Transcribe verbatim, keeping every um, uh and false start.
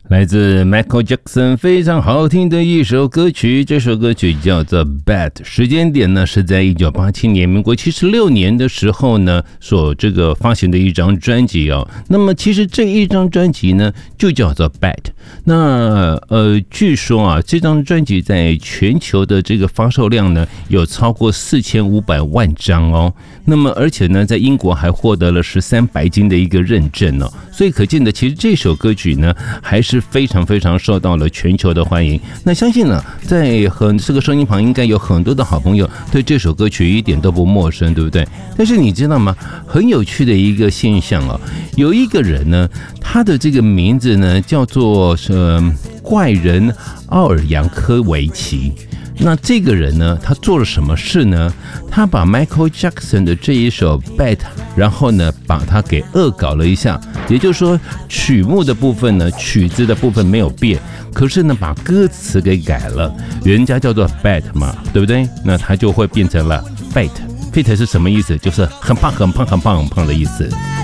来自 Michael Jackson 非常好听的一首歌曲，这首歌曲叫做 Bad， 时间点呢是在一九八七年民国七十六年的时候呢所这个发行的一张专辑哦。那么其实这一张专辑呢就叫做 Bad， 那呃据说啊这张专辑在全球的这个发售量呢有超过四千五百万张哦。那么而且呢在英国还获得了十三白金的一个认证哦，所以可见的其实这首歌曲呢还是非常非常受到了全球的欢迎。那相信呢在很这个收音旁应该有很多的好朋友对这首歌曲一点都不陌生，对不对？但是你知道吗，很有趣的一个现象哦，有一个人呢他的这个名字呢叫做呃怪人奥尔扬科维奇。那这个人呢他做了什么事呢？他把 Michael Jackson 的这一首 Bad 然后呢把它给恶搞了一下，也就是说曲目的部分呢曲子的部分没有变，可是呢把歌词给改了，人家叫做 Bad 嘛，对不对？那他就会变成了 Fat。 Fit 是什么意思？就是很胖很胖很胖很胖的意思。